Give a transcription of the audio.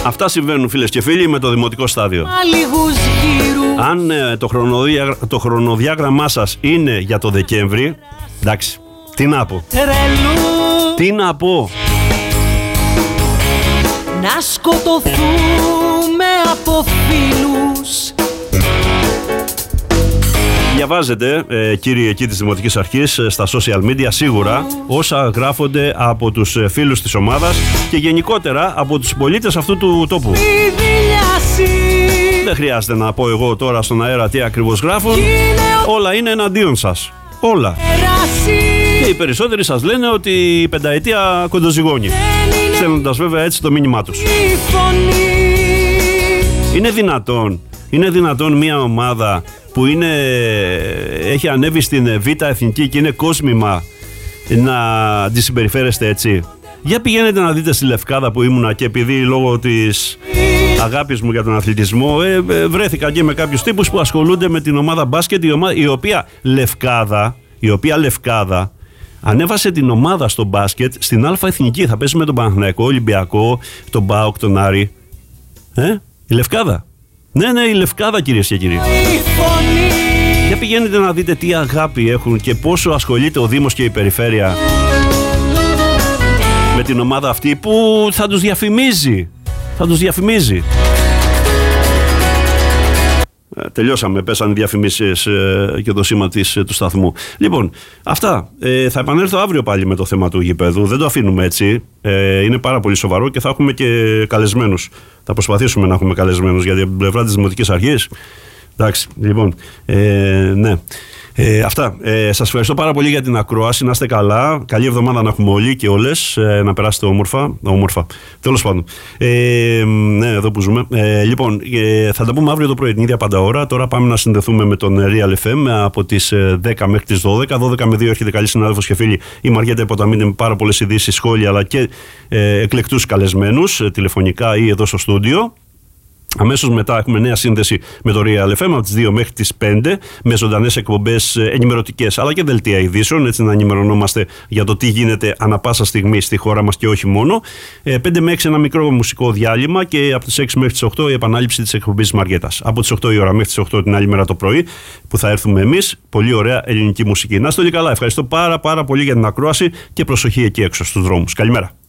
Αυτά συμβαίνουν, φίλες και φίλοι, με το δημοτικό στάδιο. Αν το χρονοδιάγραμμά σας είναι για το Δεκέμβρη, εντάξει, τι να πω. Τι να πω. Να σκοτωθούμε από φίλους. Διαβάζετε, κύριοι εκεί της Δημοτικής Αρχής, στα social media σίγουρα όσα γράφονται από τους φίλους της ομάδας και γενικότερα από τους πολίτες αυτού του τόπου. Δεν χρειάζεται να πω εγώ τώρα στον αέρα τι ακριβώς γράφουν. Όλα είναι εναντίον σας. Όλα. Και οι περισσότεροι σας λένε ότι η πενταετία κοντοζυγώνει, στέλνοντας βέβαια έτσι το μήνυμά τους. Είναι δυνατόν μια ομάδα που έχει ανέβει στην Β' Εθνική και είναι κόσμημα να τη συμπεριφέρεστε έτσι? Για πηγαίνετε να δείτε στη Λευκάδα που ήμουνα και επειδή λόγω της αγάπης μου για τον αθλητισμό βρέθηκα και με κάποιους τύπους που ασχολούνται με την ομάδα μπάσκετ, η οποία Λευκάδα ανέβασε την ομάδα στο μπάσκετ στην Α' Εθνική. Θα πέσει με τον Παναθηναϊκό, Ολυμπιακό, τον ΠΑΟΚ, τον Άρη. Η Λευκάδα. Ναι, η Λευκάδα, κυρίες και κύριοι. Για πηγαίνετε να δείτε τι αγάπη έχουν και πόσο ασχολείται ο Δήμος και η Περιφέρεια με την ομάδα αυτή που θα τους διαφημίζει. Τελειώσαμε, πέσανε διαφημίσεις και το σήμα του σταθμού. Λοιπόν, αυτά. Θα επανέλθω αύριο πάλι με το θέμα του γηπέδου. Δεν το αφήνουμε έτσι. Είναι πάρα πολύ σοβαρό και θα έχουμε και καλεσμένους. Θα προσπαθήσουμε να έχουμε καλεσμένους για την πλευρά της Δημοτικής Αρχής. Εντάξει, λοιπόν, ναι. Αυτά. Σας ευχαριστώ πάρα πολύ για την ακρόαση. Να είστε καλά. Καλή εβδομάδα να έχουμε όλοι και όλες. Να περάσετε όμορφα. Τέλος πάντων. Ναι, εδώ που ζούμε. Λοιπόν, θα τα πούμε αύριο το πρωί, την ίδια πάντα ώρα. Τώρα πάμε να συνδεθούμε με τον Real FM από τις 10 μέχρι τις 12. 12 με 2 έρχεται καλή συνάδελφος και φίλοι η Μαριέτα Ποταμίνη με πάρα πολλές ειδήσεις, σχόλια αλλά και εκλεκτούς καλεσμένους τηλεφωνικά ή εδώ στο στούντιο. Αμέσως μετά έχουμε νέα σύνδεση με το Real FM από τις 2 μέχρι τις 5 με ζωντανές εκπομπές ενημερωτικές αλλά και δελτία ειδήσεων, έτσι να ενημερωνόμαστε για το τι γίνεται ανα πάσα στιγμή στη χώρα μας και όχι μόνο. 5 με 6 ένα μικρό μουσικό διάλειμμα και από τις 6 μέχρι τις 8 η επανάληψη της εκπομπής Μαριέτας. Από τις 8 η ώρα μέχρι τις 8 την άλλη μέρα το πρωί που θα έρθουμε εμείς. Πολύ ωραία ελληνική μουσική. Να είστε όλοι καλά. Ευχαριστώ πάρα πολύ για την ακρόαση και προσοχή εκεί έξω στους δρόμους. Καλημέρα.